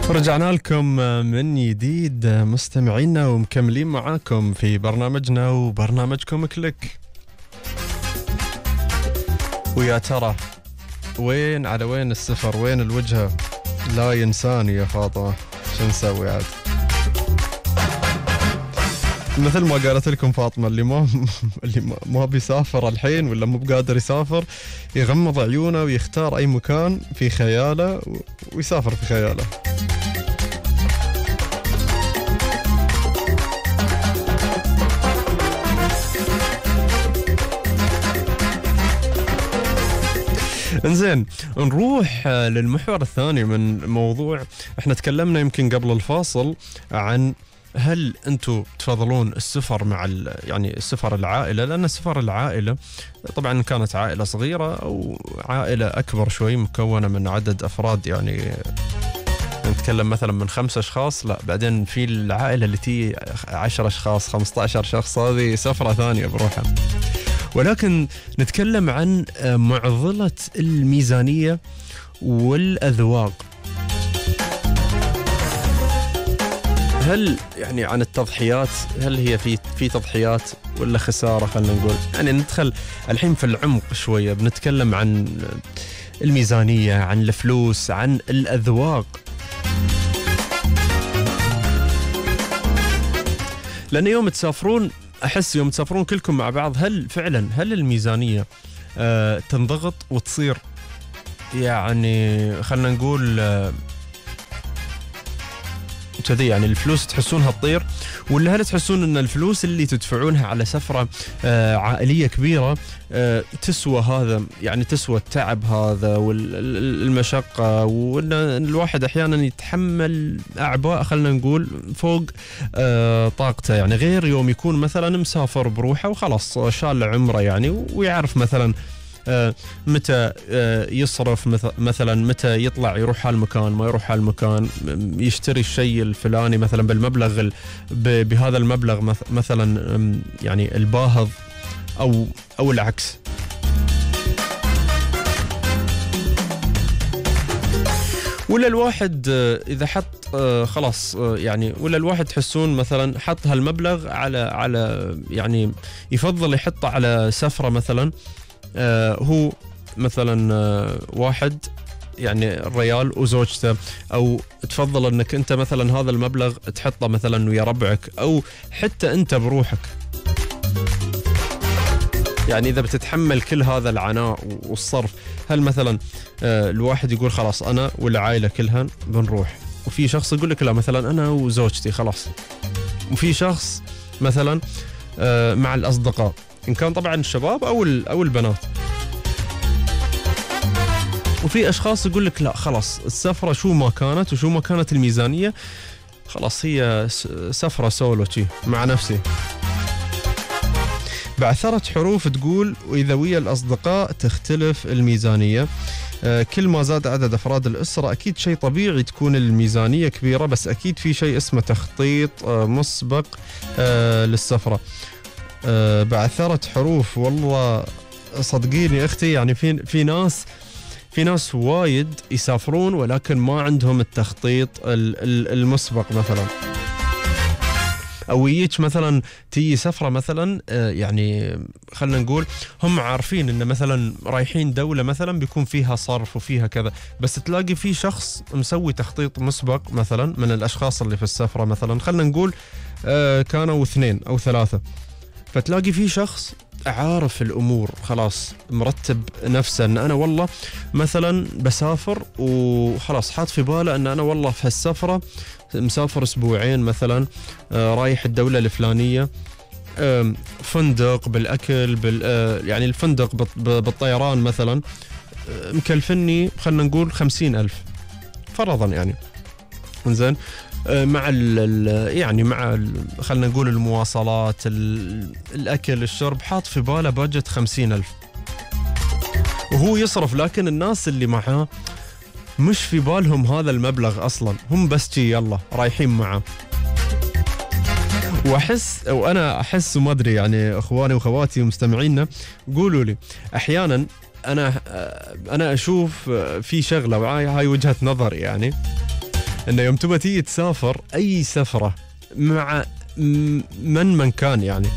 رجعنا لكم من جديد مستمعينا ومكملين معاكم في برنامجنا وبرنامجكم كليك. ويا ترى وين على وين السفر، وين الوجهة؟ لا ينساني يا فاطمة، شو نسوي عاد؟ مثل ما قالت لكم فاطمة، اللي ما بيسافر الحين ولا مو بقادر يسافر يغمض عيونه ويختار أي مكان في خياله ويسافر في خياله. انزين، نروح للمحور الثاني من موضوع. احنا تكلمنا يمكن قبل الفاصل عن هل انتم تفضلون السفر مع يعني السفر العائلة، لأن السفر العائلة طبعا كانت عائلة صغيرة أو عائلة أكبر شوي مكونة من عدد أفراد، يعني نتكلم مثلا من 5 أشخاص، لا بعدين في العائلة اللي تي 10 أشخاص 15 شخص، هذه سفرة ثانية بروحها. ولكن نتكلم عن معضلة الميزانية والأذواق. هل يعني عن التضحيات، هل هي في تضحيات ولا خسارة؟ خلينا نقول يعني ندخل الحين في العمق شوية، بنتكلم عن الميزانية، عن الفلوس، عن الأذواق. لأن يوم تسافرون، أحس يوم تسافرون كلكم مع بعض، هل فعلا الميزانية تنضغط وتصير يعني خلنا نقول كذي، يعني الفلوس تحسونها تطير، ولا هل تحسون ان الفلوس اللي تدفعونها على سفرة عائلية كبيرة تسوى هذا، يعني تسوى التعب هذا والمشقة، وان الواحد احيانا يتحمل اعباء خلنا نقول فوق طاقته، يعني غير يوم يكون مثلا مسافر بروحه وخلاص شال عمره يعني، ويعرف مثلا متى يصرف، مثلا متى يطلع يروح هالمكان، ما يروح هالمكان، يشتري الشيء الفلاني مثلا بالمبلغ بهذا المبلغ مثلا، يعني الباهظ او العكس. ولا الواحد إذا حط خلاص يعني، ولا الواحد تحسون مثلا حط هالمبلغ على يعني يفضل يحطه على سفرة مثلا، هو مثلا واحد يعني الريال وزوجته، او تفضل انك انت مثلا هذا المبلغ تحطه مثلا ويا ربعك، او حتى انت بروحك. يعني اذا بتتحمل كل هذا العناء والصرف، هل مثلا الواحد يقول خلاص انا والعائله كلها بنروح، وفي شخص يقول لك لا مثلا انا وزوجتي خلاص، وفي شخص مثلا مع الاصدقاء، إن كان طبعا الشباب أو البنات. وفي أشخاص يقول لك لا خلاص السفرة شو ما كانت وشو ما كانت الميزانية، خلاص هي سفرة سولو مع نفسي. بعثرة حروف تقول وإذا ويا الأصدقاء تختلف الميزانية، كل ما زاد عدد أفراد الأسرة أكيد شيء طبيعي تكون الميزانية كبيرة، بس أكيد في شيء اسمه تخطيط مسبق للسفرة. بعثرة حروف، والله صدقيني أختي، يعني في ناس وايد يسافرون ولكن ما عندهم التخطيط المسبق مثلا، أو يجيك مثلا تيجي سفرة مثلا يعني خلنا نقول هم عارفين إن مثلا رايحين دولة مثلا بيكون فيها صرف وفيها كذا، بس تلاقي في شخص مسوي تخطيط مسبق مثلا من الأشخاص اللي في السفرة، مثلا خلنا نقول كانوا 2 أو 3، فتلاقي في شخص عارف الأمور، خلاص مرتب نفسه أن أنا والله مثلا بسافر وخلاص حاط في باله أن أنا والله في هالسفرة مسافر 2 أسبوع مثلا، رايح الدولة الفلانية، فندق بالأكل يعني الفندق بالطيران مثلا مكلفني خلنا نقول 50,000 فرضا يعني. إنزين، مع يعني مع خلنا نقول المواصلات، الأكل، الشرب، حاط في باله باجت 50,000 وهو يصرف، لكن الناس اللي معاه مش في بالهم هذا المبلغ أصلا، هم بس يلا رايحين معه. وأنا أحس وما أدري يعني أخواني وأخواتي ومستمعينا قولوا لي، أحيانا أنا أشوف في شغلة، هاي وجهة نظر يعني، انه يوم تبى تيجي تسافر اي سفره مع من كان، يعني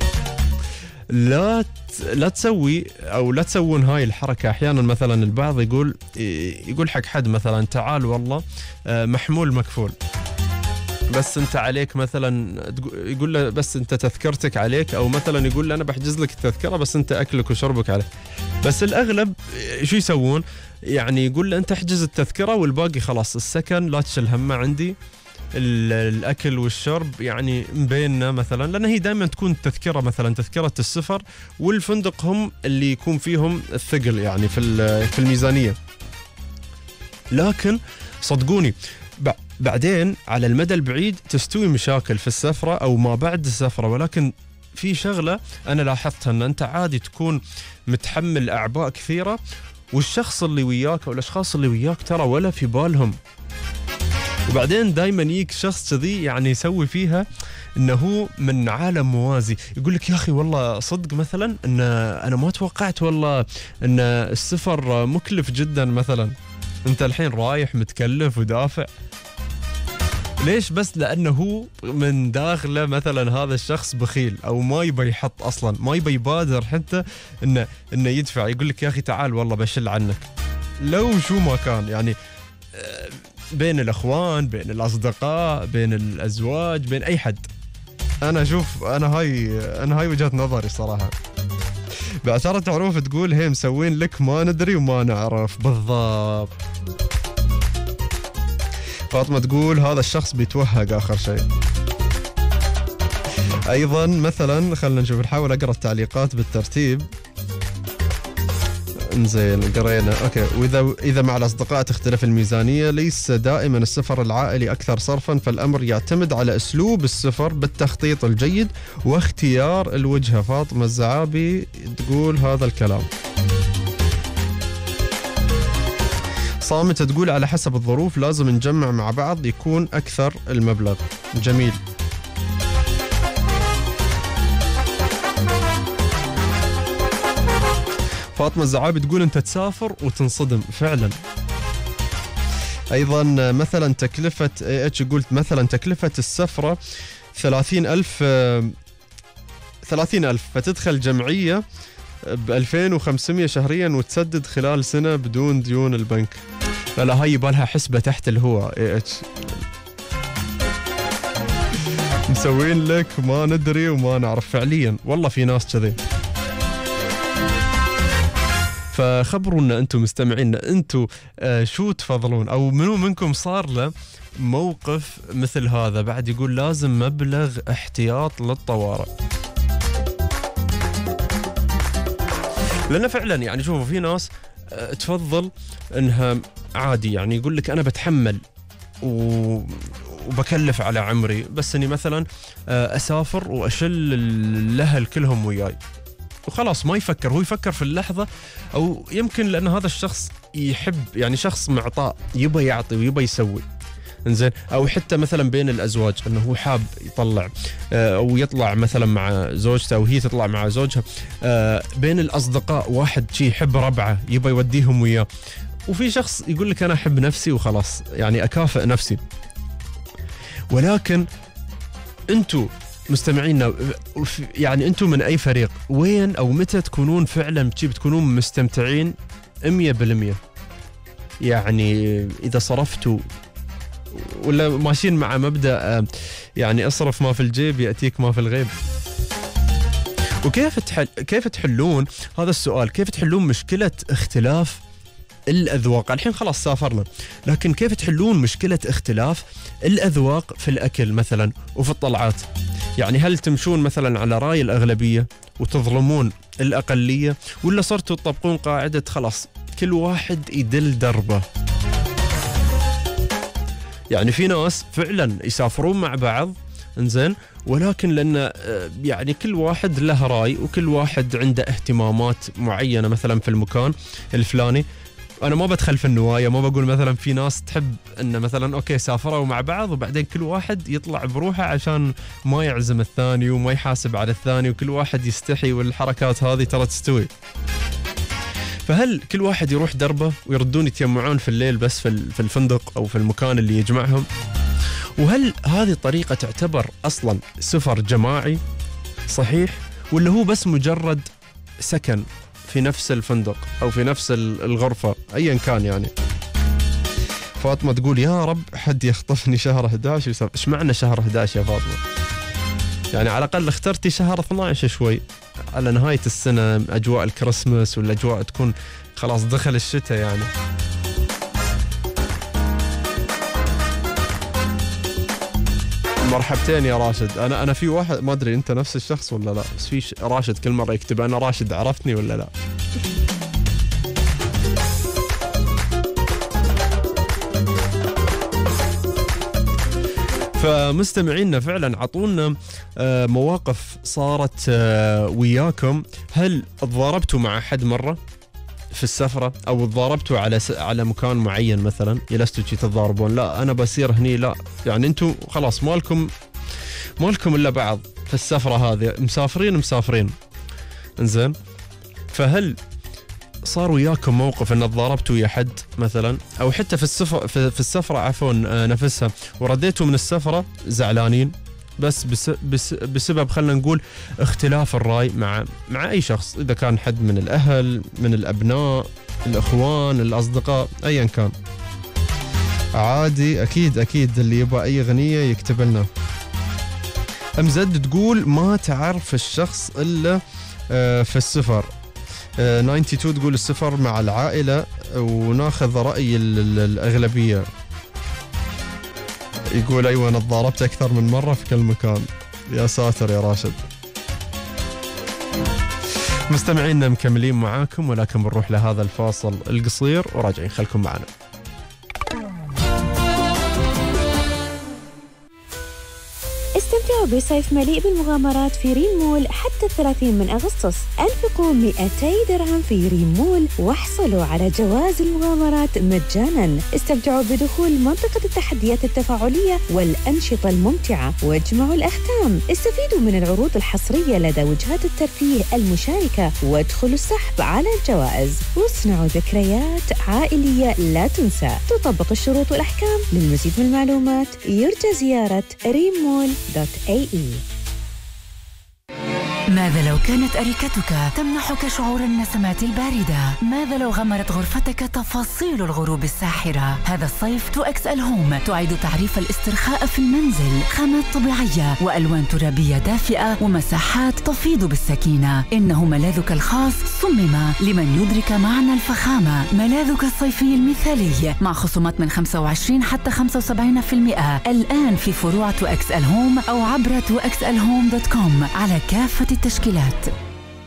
لا تسوي او لا تسوون هاي الحركه. احيانا مثلا البعض يقول حق حد مثلا تعال والله محمول مكفول، بس انت عليك مثلا، يقول له بس انت تذكرتك عليك، او مثلا يقول له انا بحجز لك التذكره بس انت اكلك وشربك عليك. بس الاغلب شو يسوون؟ يعني يقول له انت احجز التذكره والباقي خلاص السكن لا تشيل همه عندي، الاكل والشرب يعني مبيننا مثلا، لان هي دائما تكون تذكره مثلا تذكره السفر والفندق هم اللي يكون فيهم الثقل يعني في الميزانيه. لكن صدقوني بعدين على المدى البعيد تستوي مشاكل في السفره او ما بعد السفره. ولكن في شغله انا لاحظتها، ان انت عادي تكون متحمل اعباء كثيره والشخص اللي وياك او الاشخاص اللي وياك ترى ولا في بالهم، وبعدين دائما يجيك شخص كذي يعني يسوي فيها انه هو من عالم موازي، يقول لك يا اخي والله صدق مثلا ان انا ما توقعت والله ان السفر مكلف جدا مثلا، انت الحين رايح متكلف ودافع. ليش؟ بس لانه هو من داخله مثلا هذا الشخص بخيل، او ما يبي يحط اصلا، ما يبي يبادر حتى انه يدفع. يقول لك يا اخي تعال والله بشل عنك، لو شو ما كان يعني بين الاخوان، بين الاصدقاء، بين الازواج، بين اي حد. انا اشوف انا هاي وجهة نظري صراحه. بعثرة عروف تقول هي مسوين لك ما ندري وما نعرف بالضبط. فاطمة تقول هذا الشخص بيتوهق آخر شيء. أيضا مثلا خلنا نشوف، نحاول أقرأ التعليقات بالترتيب. انزين قرينا اوكي. واذا مع الاصدقاء تختلف الميزانيه، ليس دائما السفر العائلي اكثر صرفا، فالامر يعتمد على اسلوب السفر بالتخطيط الجيد واختيار الوجهه. فاطمه الزعابي تقول هذا الكلام. صامتة تقول على حسب الظروف لازم نجمع مع بعض يكون اكثر المبلغ. جميل. فاطمة الزعابي تقول أنت تسافر وتنصدم فعلا. أيضا مثلا تكلفة اتش قلت مثلا تكلفة السفرة 30,000 فتدخل جمعية ب2500 شهريا وتسدد خلال سنة بدون ديون البنك. لا هاي يبالها حسبة تحت الهواء اتش. مسوين لك ما ندري وما نعرف فعليا، والله في ناس كذي. فخبرونا أنتم مستمعين أنتم شو تفضلون، أو منو منكم صار له موقف مثل هذا بعد يقول لازم مبلغ احتياط للطوارئ. لأن فعلا يعني شوفوا في ناس تفضل أنها عادي، يعني يقول لك أنا بتحمل وبكلف على عمري، بس أني مثلا أسافر وأشل الأهل كلهم وياي وخلاص، ما يفكر، هو يفكر في اللحظة. أو يمكن لأن هذا الشخص يحب، يعني شخص معطاء يبى يعطي ويبى يسوي. إنزين. أو حتى مثلا بين الأزواج أنه هو حاب يطلع أو يطلع مثلا مع زوجته أو هي تطلع مع زوجها. بين الأصدقاء واحد شي يحب ربعه يبى يوديهم وياه، وفي شخص يقول لك أنا أحب نفسي وخلاص، يعني أكافئ نفسي. ولكن أنتوا مستمعينا يعني أنتم من أي فريق؟ وين أو متى تكونون فعلا بتكونون مستمتعين 100%؟ يعني إذا صرفتوا ولا ماشيين مع مبدأ يعني أصرف ما في الجيب يأتيك ما في الغيب. وكيف كيف تحلون هذا السؤال؟ كيف تحلون مشكلة اختلاف الأذواق؟ الحين خلاص سافرنا، لكن كيف تحلون مشكلة اختلاف الأذواق في الأكل مثلا وفي الطلعات؟ يعني هل تمشون مثلا على رأي الأغلبية وتظلمون الأقلية، ولا صرتوا تطبقون قاعدة خلاص كل واحد يدل دربه؟ يعني في ناس فعلا يسافرون مع بعض انزين، ولكن لأن يعني كل واحد له رأي وكل واحد عنده اهتمامات معينة مثلا في المكان الفلاني. أنا ما بدخل في النوايا، ما بقول مثلا في ناس تحب أن مثلا أوكي سافروا مع بعض وبعدين كل واحد يطلع بروحه عشان ما يعزم الثاني وما يحاسب على الثاني، وكل واحد يستحي، والحركات هذه ترى تستوي. فهل كل واحد يروح دربه ويردون يتجمعون في الليل بس في الفندق أو في المكان اللي يجمعهم؟ وهل هذه الطريقة تعتبر أصلا سفر جماعي صحيح، ولا هو بس مجرد سكن في نفس الفندق أو في نفس الغرفة أيا كان يعني؟ فاطمة تقول يا رب حد يخطفني شهر 11 ويسافر. إيش معنى شهر 11 يا فاطمة؟ يعني على الأقل اخترتي شهر 12 شوي على نهاية السنة، أجواء الكريسماس والأجواء تكون خلاص دخل الشتاء يعني. مرحبتين يا راشد. أنا في واحد ما أدري أنت نفس الشخص ولا لا، بس في راشد كل مرة يكتب أنا راشد، عرفتني ولا لا؟ فمستمعينا فعلا عطونا مواقف صارت وياكم. هل تضاربتوا مع حد مرة في السفرة، أو تضاربتوا على مكان معين مثلا؟ جلستوا شي تتضاربون، لا أنا بسير هني، لا يعني أنتوا خلاص مالكم إلا بعض في السفرة هذه، مسافرين إنزين. فهل صار وياكم موقف أن تضاربتوا ويا حد مثلا، أو حتى في السفرة عفوا نفسها، ورديتوا من السفرة زعلانين بس بسبب خلنا نقول اختلاف الرأي مع أي شخص، إذا كان حد من الأهل، من الأبناء، الأخوان، الأصدقاء، أيا كان عادي. أكيد اللي يبغى أي غنية يكتب لنا. أمزد تقول ما تعرف الشخص إلا في السفر. 92 تقول السفر مع العائلة وناخذ رأي الأغلبية. يقول أيوة أنا تضاربت أكثر من مرة في كل مكان. يا ساتر يا راشد. مستمعينا مكملين معاكم، ولكن بنروح لهذا الفاصل القصير وراجعين، خلكم معنا. استمتعوا بصيف مليء بالمغامرات في ريم مول حتى 30 من أغسطس. أنفقوا 200 درهم في ريم مول واحصلوا على جواز المغامرات مجانا. استمتعوا بدخول منطقة التحديات التفاعلية والأنشطة الممتعة واجمعوا الأختام. استفيدوا من العروض الحصرية لدى وجهات الترفيه المشاركة وادخلوا السحب على الجوائز واصنعوا ذكريات عائلية لا تنسى. تطبق الشروط والأحكام. للمزيد من المعلومات يرجى زيارة rimmall.ae. ماذا لو كانت أريكتك تمنحك شعور النسمات الباردة؟ ماذا لو غمرت غرفتك تفاصيل الغروب الساحرة؟ هذا الصيف 2XL هوم تعيد تعريف الاسترخاء في المنزل. خامات طبيعية وألوان ترابية دافئة ومساحات تفيض بالسكينة. إنه ملاذك الخاص صمم لمن يدرك معنى الفخامة. ملاذك الصيفي المثالي مع خصومات من 25 حتى 75% الآن في فروع 2XL هوم أو عبر 2XLhome.com على كافة التشكيلات.